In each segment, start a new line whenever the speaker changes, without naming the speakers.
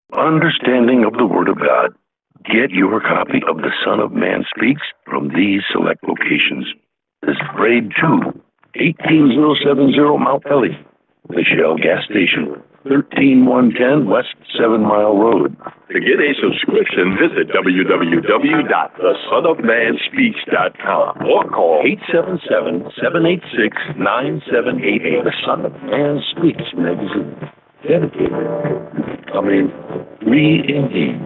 understanding of the Word of God. Get your copy of The Son of Man Speaks from these select locations. This is Grade 2, 18070 Mount Pelly, the Shell Gas Station, 13110 West 7 Mile Road.
To get a subscription, visit www.thesonofmanspeaks.com or call 877-786-9788.
The Son of Man Speaks magazine, dedicated, free indeed.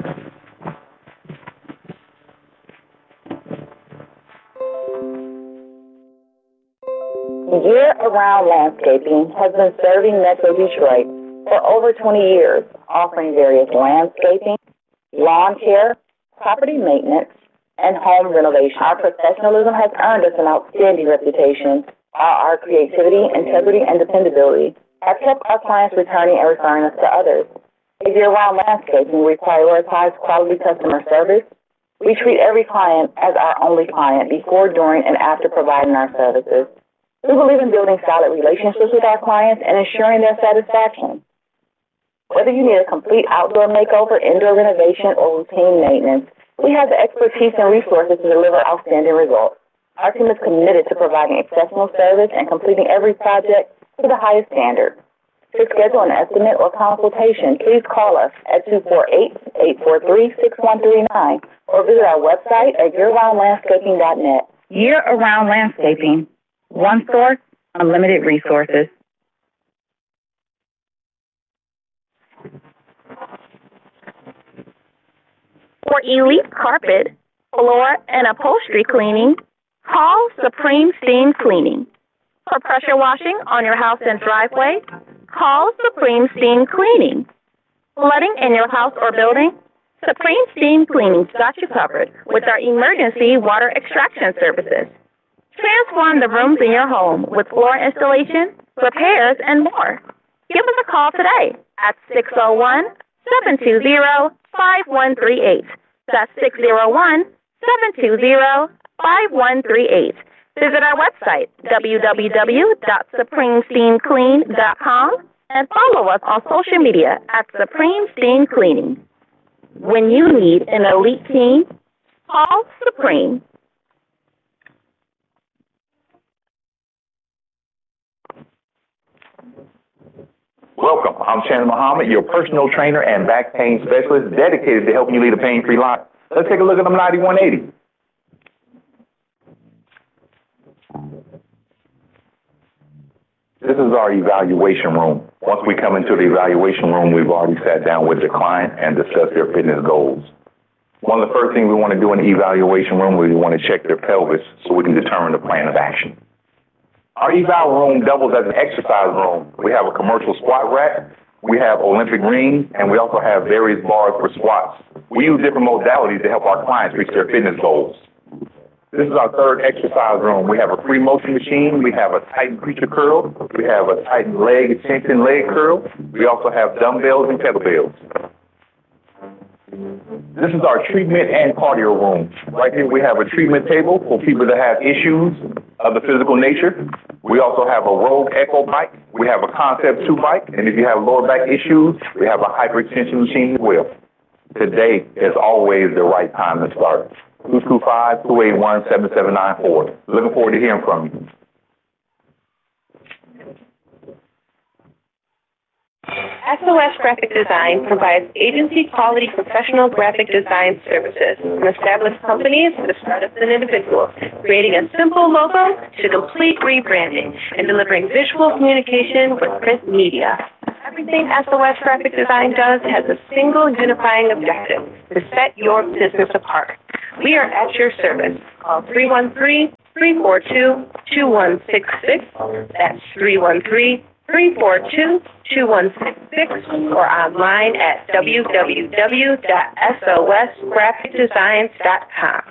Year-Around Landscaping has been serving Metro Detroit for over 20 years, offering various landscaping, lawn care, property maintenance, and home renovation. Our professionalism has earned us an outstanding reputation, while our creativity, integrity, and dependability have kept our clients returning and referring us to others. At Year-Round Landscaping, we prioritize quality customer service. We treat every client as our only client before, during, and after providing our services. We believe in building solid relationships with our clients and ensuring their satisfaction. Whether you need a complete outdoor makeover, indoor renovation, or routine maintenance, we have the expertise and resources to deliver outstanding results. Our team is committed to providing exceptional service and completing every project to the highest standard. To schedule an estimate or consultation, please call us at 248-843-6139 or visit our website at yearroundlandscaping.net. Year-Around Landscaping. One source, unlimited resources.
For elite carpet, floor, and upholstery cleaning, call Supreme Steam Cleaning. For pressure washing on your house and driveway, call Supreme Steam Cleaning. Flooding in your house or building, Supreme Steam Cleaning's got you covered with our emergency water extraction services. Transform the rooms in your home with floor installation, repairs, and more. Give us a call today at 601-720-5138. That's 601-720-5138. Visit our website, www.supremesteamclean.com, and follow us on social media at Supreme Steam Cleaning. When you need an elite team, call Supreme.
Welcome. I'm Shannon Muhammad, your personal trainer and back pain specialist dedicated to helping you lead a pain-free life. Let's take a look at them 9180. This is our evaluation room. Once we come into the evaluation room, we've already sat down with the client and discussed their fitness goals. One of the first things we want to do in the evaluation room, we want to check their pelvis so we can determine the plan of action. Our eval room doubles as an exercise room. We have a commercial squat rack, we have Olympic rings, and we also have various bars for squats. We use different modalities to help our clients reach their fitness goals. This is our third exercise room. We have a free motion machine, we have a Titan preacher curl, we have a Titan leg extension leg curl, we also have dumbbells and kettlebells. This is our treatment and cardio room. Right here we have a treatment table for people that have issues of the physical nature. We also have a Rogue Echo bike. We have a Concept 2 bike. And if you have lower back issues, we have a hyperextension machine as well. Today is always the right time to start. 225-281-7794. Looking forward to hearing from you.
SOS Graphic Design provides agency-quality professional graphic design services from established companies to startups and individuals, creating a simple logo to complete rebranding and delivering visual communication with print media. Everything SOS Graphic Design does has a single unifying objective: to set your business apart. We are at your service. Call 313-342-2166. That's 313-342-2166 or online at www.sosgraphicdesigns.com.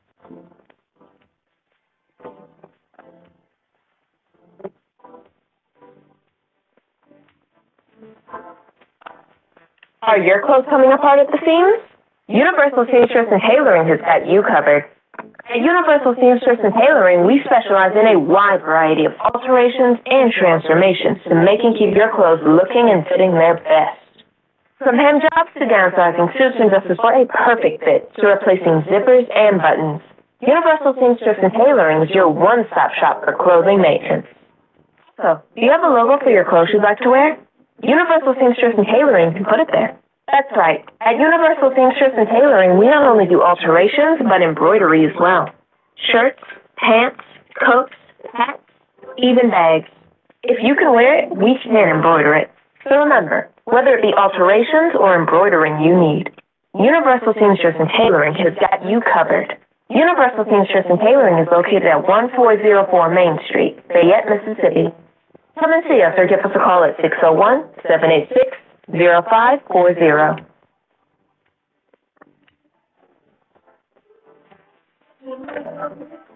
Are your clothes coming apart at the seams? Universal Seamstress and Tailoring has got you covered. At Universal Seamstress and Tailoring, we specialize in a wide variety of alterations and transformations to make and keep your clothes looking and fitting their best. From hem jobs to downsizing, suits and dresses are a perfect fit to replacing zippers and buttons. Universal Seamstress and Tailoring is your one-stop shop for clothing maintenance. So, do you have a logo for your clothes you'd like to wear? Universal Seamstress and Tailoring can put it there. That's right. At Universal Seamstress and Tailoring, we not only do alterations, but embroidery as well. Shirts, pants, coats, hats, even bags. If you can wear it, we can embroider it. So remember, whether it be alterations or embroidering you need, Universal Seamstress and Tailoring has got you covered. Universal Seamstress and Tailoring is located at 1404 Main Street, Fayette, Mississippi. Come and see us or give us a call at 601-786-0540.